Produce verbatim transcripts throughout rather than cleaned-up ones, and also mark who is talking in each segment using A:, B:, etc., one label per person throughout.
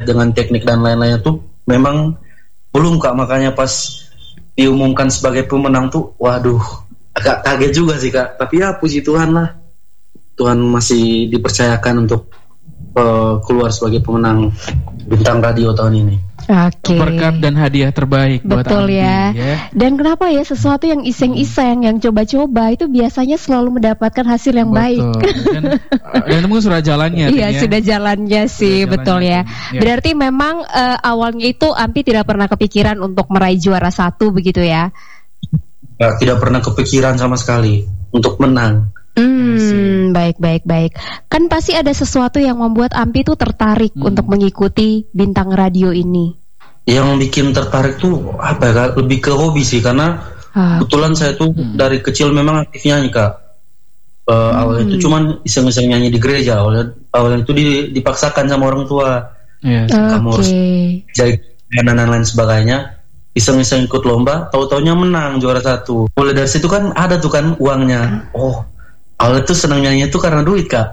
A: dengan teknik dan lain-lainnya tuh memang belum Kak, makanya pas diumumkan sebagai pemenang tuh waduh agak kaget juga sih Kak, tapi ya puji Tuhan lah, Tuhan masih dipercayakan untuk uh, keluar sebagai pemenang Bintang Radio tahun ini.
B: Oke.
C: Berkat dan hadiah terbaik buat
B: Betul
C: Ampi,
B: ya.
C: ya.
B: Dan kenapa ya sesuatu yang iseng-iseng, yang coba-coba itu biasanya selalu mendapatkan hasil yang
C: Betul.
B: baik.
C: Dan, dan mungkin sudah jalannya.
B: Iya,
C: ya.
B: sudah jalannya sih,
C: Sudah
B: betul
C: jalannya,
B: ya.
C: ya.
B: Berarti memang uh, awalnya itu Ampi tidak pernah kepikiran untuk meraih juara satu begitu ya?
A: Ya, tidak pernah kepikiran sama sekali untuk menang.
B: Hmm, baik, baik, baik. Kan pasti ada sesuatu yang membuat Ampi tuh tertarik
C: Hmm.
B: untuk mengikuti Bintang Radio ini.
A: Yang bikin tertarik tuh apa ya Kak? Lebih ke hobi sih, karena
B: Ah.
A: kebetulan saya tuh
C: Hmm.
A: dari kecil memang aktif nyanyi Kak. Uh,
B: Hmm.
A: Awalnya itu cuman iseng-iseng nyanyi di gereja. Awalnya, awalnya itu di- dipaksakan sama orang tua.
C: Iya.
A: Kamu harus
B: Oke.
A: jadi dan lain sebagainya. Iseng-iseng ikut lomba, tahu-taunya menang juara satu. Mulai dari situ kan ada tuh kan uangnya. Oh, awalnya tuh senang nyanyi itu karena duit Kak.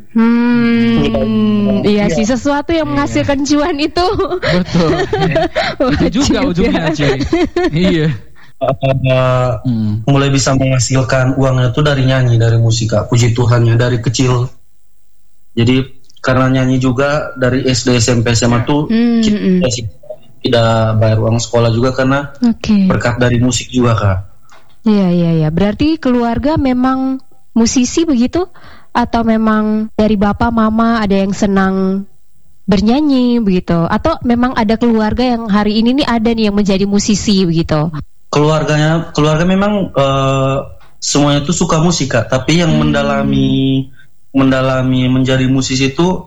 B: Hmm, iya
A: Iya.
B: sih, sesuatu yang menghasilkan cuan itu.
C: Betul. Itu juga
B: wajib
C: ujungnya,
B: ya.
C: cuy. Iya.
A: Uh,
C: Hmm.
A: mulai bisa menghasilkan uangnya tuh dari nyanyi, dari musik Kak. Puji Tuhannya dari kecil. Jadi karena nyanyi juga dari S D, S M P, S M A tuh
B: Hmm,
A: kita
B: hmm.
A: masih tidak bayar uang sekolah juga karena
B: Oke.
A: berkat dari musik juga Kak.
B: Iya, iya, iya. Berarti keluarga memang musisi begitu? Atau memang dari bapak mama ada yang senang bernyanyi begitu? Atau memang ada keluarga yang hari ini nih ada nih yang menjadi musisi begitu?
A: Keluarganya, keluarga memang uh, semuanya tuh suka musik Kak, tapi yang
B: Hmm.
A: mendalami mendalami menjadi musisi itu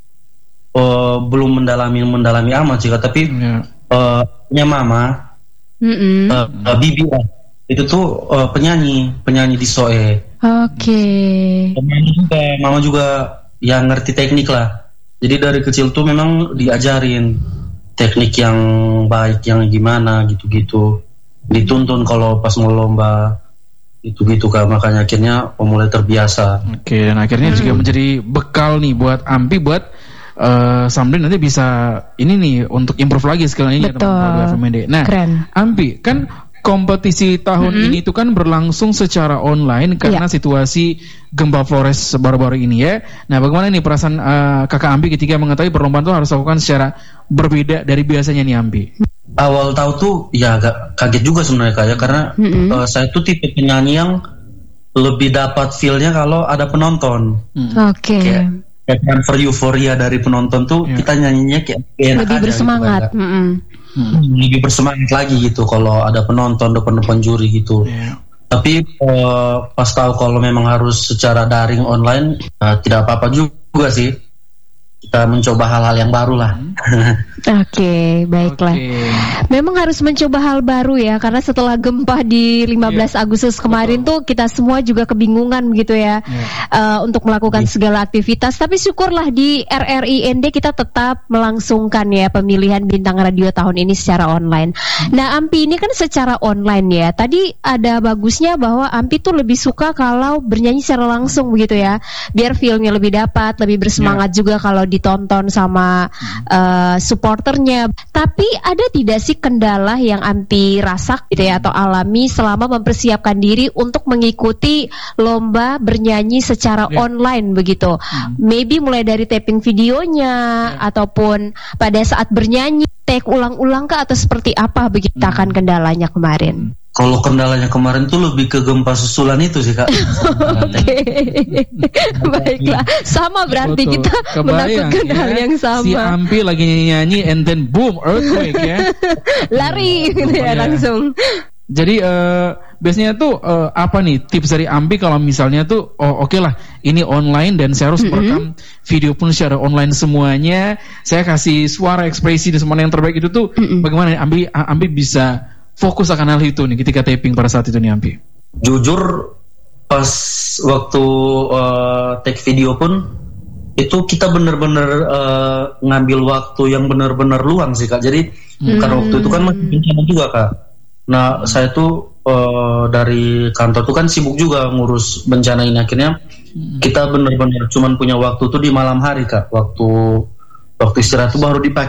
A: uh, belum mendalami mendalami amat sih Kak, tapi
C: Ya.
A: uh, punya mama,
B: Mm-mm.
A: uh, uh, bibi lah, itu tuh uh, penyanyi penyanyi di Soe.
B: Oke.
A: Mama juga, mama juga yang ngerti teknik lah. Jadi dari kecil tuh memang diajarin teknik yang baik, yang gimana gitu-gitu. Dituntun kalau pas mau lomba gitu-gitu Kak. Makanya akhirnya pemulai terbiasa.
C: Oke, dan akhirnya juga menjadi bekal nih buat Ampi buat uh, Samdin nanti bisa ini nih untuk improve lagi skill ini ya
B: Betul.
C: teman-teman F M D. Nah,
B: Keren.
C: Ampi kan kompetisi tahun
B: Mm-hmm.
C: ini itu kan berlangsung secara online karena
B: Iya.
C: situasi gempa Flores baru-baru ini ya. Nah, bagaimana nih perasaan uh, kakak Ampi ketika mengetahui perlombaan itu harus dilakukan secara berbeda dari biasanya nih Ampi?
A: Awal tahu tuh ya agak kaget juga sebenarnya Kak ya, karena
B: Mm-mm.
A: uh, saya tuh tipe penyanyi yang lebih dapat feel-nya kalau ada penonton.
C: Hmm.
B: Oke.
A: Kayak kayak transfer euforia dari penonton tuh
C: Iya.
A: kita nyanyinya kayak enak
B: Lebih
A: aja
B: bersemangat.
A: gitu, Kak.
B: Mm-mm.
C: Hmm.
A: Lebih bersemangat lagi gitu kalau ada penonton depan-depan juri gitu.
C: Iya.
A: Tapi eh, pas tahu kalau memang harus secara daring online, eh, tidak apa-apa juga sih. Kita mencoba hal-hal yang baru lah.
B: Oke, baiklah.
C: Oke.
B: Memang harus mencoba hal baru ya, karena setelah gempa di lima belas Agustus kemarin tuh kita semua juga kebingungan gitu ya,
C: Iya.
B: eh, untuk melakukan segala aktivitas. Tapi syukurlah di R R I N D kita tetap melangsungkan ya pemilihan Bintang Radio tahun ini secara online. Nah, Ampi ini kan secara online ya. Tadi ada bagusnya bahwa Ampi tuh lebih suka kalau bernyanyi secara langsung begitu ya, biar feel-nya lebih dapat, lebih bersemangat juga kalau ditonton sama eh, supporternya. Tapi ada tidak sih kendala yang Ampi rasak gitu ya atau alami selama mempersiapkan diri untuk mengikuti lomba bernyanyi secara
C: Ya.
B: online begitu? Maybe mulai dari taping videonya ataupun pada saat bernyanyi take ulang-ulang kah atau seperti apa begitu kan kendalanya kemarin?
A: Kalau kendalanya kemarin tuh lebih ke gempa susulan itu sih Kak.
B: Oke, baiklah, sama berarti
C: Betul.
B: kita
C: Kebayang
B: menakutkan
C: ya,
B: hal yang
C: si
B: sama.
C: Ampi lagi nyanyi and then boom earthquake ya.
B: Lari gitu ya
C: Iya.
B: langsung.
C: Jadi eh, biasanya tuh eh, apa nih tips dari Ampi kalau misalnya tuh oh oke lah ini online dan saya harus merekam video pun secara online semuanya. Saya kasih suara ekspresi dan semuanya yang terbaik itu tuh
B: Mm-mm.
C: bagaimana nih Ampi Ampi bisa fokus akan hal itu nih ketika taping pada saat itu nih Ampi?
A: Jujur pas waktu uh, take video pun itu kita bener-bener uh, ngambil waktu yang bener-bener luang sih Kak. Jadi karena waktu itu kan masih bencana juga Kak. Nah saya tuh uh, dari kantor tuh kan sibuk juga ngurus bencana ini, akhirnya kita bener-bener cuman punya waktu tuh di malam hari Kak. Waktu waktu istirahat tuh baru dipakai.